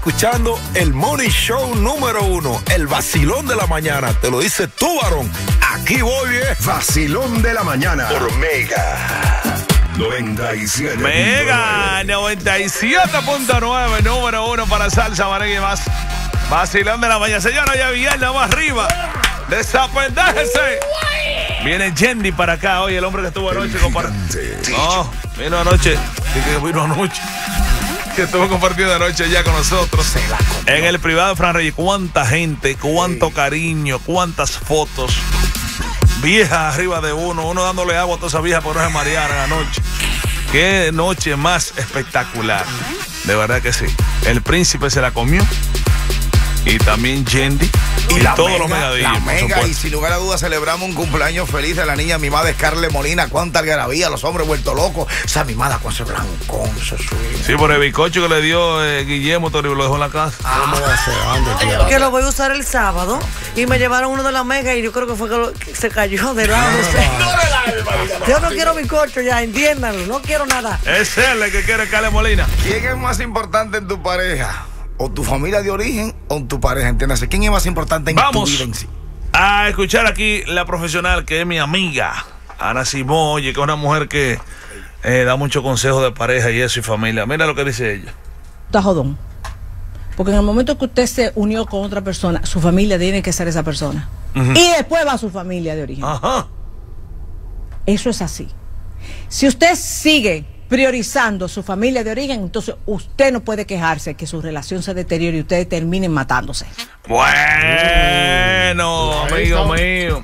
Escuchando el Morning Show número 1, el vacilón de la mañana. Te lo dice tú, varón. Aquí voy, Vacilón de la mañana. por Mega 97. Mega 97.9, número 1 para salsa, merengue y más. Vacilón de la mañana. Señora, ya viernes, vamos arriba. Desapendéjese. Viene Yendi para acá hoy, el hombre que estuvo anoche compartiendo. No, vino anoche. Sí que vino anoche. Que estuvo compartiendo anoche ya con nosotros. En el privado de Fran Reyes. Cuánta gente, cuánto cariño, cuántas fotos. Viejas arriba de uno dándole agua a todas esas viejas por no se marearan anoche. Qué noche más espectacular. De verdad que sí. El príncipe se la comió. Y también Yendi. Y todos los megadillos. La Mega, y sin lugar a dudas celebramos un cumpleaños feliz de la niña mimada Scarlett Molina. Cuánta algarabía, los hombres vueltos locos. Esa mimada con ese blancón, eso es. Sí, por el bizcocho que le dio Guillermo Toribio, lo dejó en la casa. Que lo voy a usar el sábado. Y me llevaron uno de la Mega y yo creo que fue que se cayó de lado. Yo no quiero bizcocho ya, entiéndanlo. No quiero nada. Es él el que quiere Scarlett Molina. ¿Quién es más importante en tu pareja? ¿O tu familia de origen o tu pareja? Entiéndase. ¿Quién es más importante en tu vida en sí? A escuchar aquí la profesional que es mi amiga, Ana Simón, oye, que es una mujer que da muchos consejos de pareja y eso y familia. Mira lo que dice ella. Está jodón. Porque en el momento que usted se unió con otra persona, su familia tiene que ser esa persona. Y después va su familia de origen. Ajá. Eso es así. Si usted sigue priorizando su familia de origen, entonces usted no puede quejarse que su relación se deteriore y ustedes terminen matándose. Bueno, amigo mío.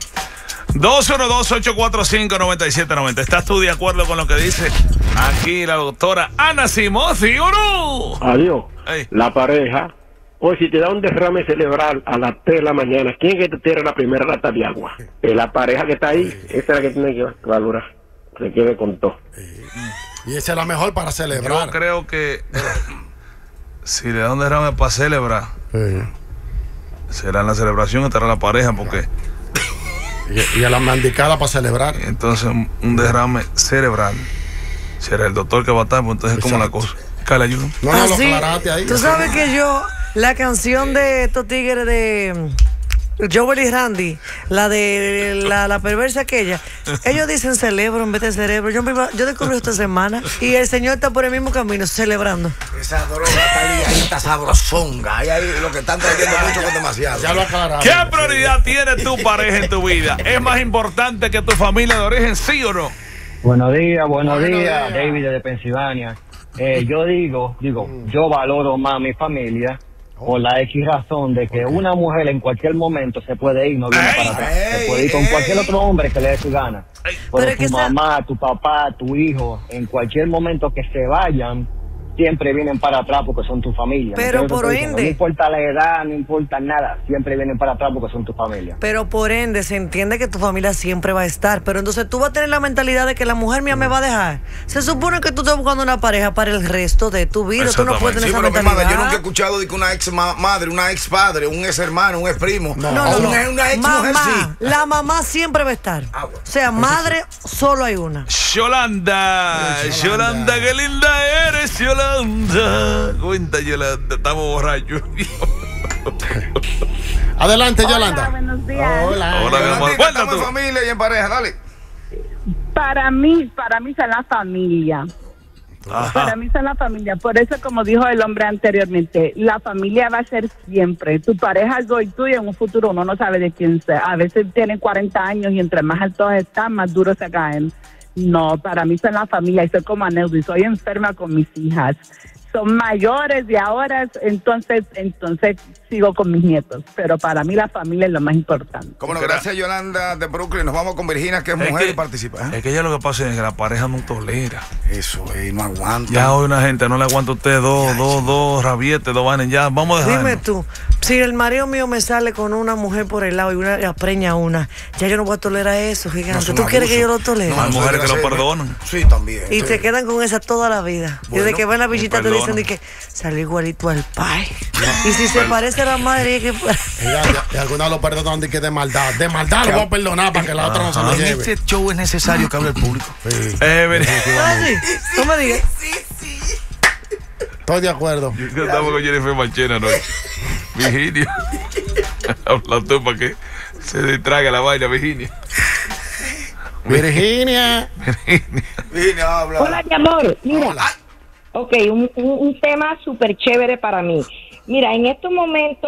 212-845-9790. ¿Estás tú de acuerdo con lo que dice aquí la doctora Ana Simón, sí o no? Adiós. Ey. La pareja. Hoy si te da un derrame cerebral a las 3 de la mañana, ¿quién es que te tira la primera lata de agua? La pareja que está ahí, esa es la que tiene que valorar. Se quede con todo. Y esa es la mejor para celebrar. Yo creo que si le da un derrame para celebrar, será en la celebración, estará la pareja, porque y a la mandicada para celebrar. entonces un derrame cerebral será el doctor que va a estar, pues entonces como la cosa. Cale, ayuda. No, lo aclaraste ahí. Tú sabes que yo, la canción de estos tigres de Joel y Randy, la de la perversa aquella, ellos dicen cerebro en vez de cerebro. Yo descubrí esta semana y el señor está por el mismo camino celebrando. Esa droga está ligadita sabrosonga. Ahí lo que están trayendo mucho con demasiado. Ya lo aclaraste. ¿Qué prioridad tiene tu pareja en tu vida? ¿Es más importante que tu familia de origen, sí o no? Buenos días, David de Pensilvania. Yo yo valoro más a mi familia por la X razón de que una mujer en cualquier momento se puede ir, no viene para atrás. Se puede ir con cualquier otro hombre que le dé su gana. Pero tu mamá, tu papá, tu hijo, en cualquier momento que se vayan, siempre vienen para atrás porque son tu familia. Pero entonces, por no ende, importa la edad, no importa nada, siempre vienen para atrás porque son tu familia. pero por ende se entiende que tu familia siempre va a estar. Pero entonces tú vas a tener la mentalidad de que la mujer mía me va a dejar. Se supone que tú estás buscando una pareja para el resto de tu vida. Tú no puedes tener Sí, esa pero mi mentalidad. madre, yo nunca he escuchado de que una ex madre, una ex padre, un ex hermano, un ex primo. No. Una ex mujer Mamá, sí. la mamá siempre va a estar. Bueno. O sea, madre solo hay una. Yolanda, qué linda eres, Yolanda. Cuenta, Yolanda, estamos borrachos. Adelante, Yolanda. Buenos días. Hola. Hola, mi amor. Estamos Cuenta en tú. familia y en pareja, dale. Para mí son la familia. Ajá. Para mí son la familia. Por eso, como dijo el hombre anteriormente, la familia va a ser siempre. Tu pareja es hoy tuya, en un futuro uno no sabe de quién sea. A veces tienen 40 años y entre más altos están, más duros se caen. No, para mí son la familia. Y soy como Aneudi, soy enferma con mis hijas. Son mayores y ahora, entonces sigo con mis nietos. Pero para mí la familia es lo más importante. Como no, gracias Yolanda de Brooklyn. Nos vamos con Virginia, que es mujer y participa. Es que ya lo que pasa es que la pareja no tolera. Eso, no aguanta. Ya hoy una gente no le aguanta a usted dos rabietes, dos vainas. Ya, vamos a dejar. Dime tú, si el marido mío me sale con una mujer por el lado y una la preña una, ya yo no voy a tolerar eso, gigante. ¿Tú quieres que yo lo tolere? Hay mujeres que lo perdonan. Sí, también. Y te quedan con esa toda la vida. Desde que van a la visita te dicen de que salió igualito al pai. Y si se parece a la madre, que Y algunos lo perdonan de que de maldad. De maldad lo voy a perdonar para que la otra no se lo En lleve. este show es necesario que hable el público. Sí. no me digas. Estoy de acuerdo. Yo estaba con Jennifer Marchena, ¿no? Virginia. Habla tú para que se distraiga la vaina, Virginia. Virginia. Virginia, habla. Hola, mi amor. Mira. Hola. Ok, un tema súper chévere para mí. Mira, en estos momentos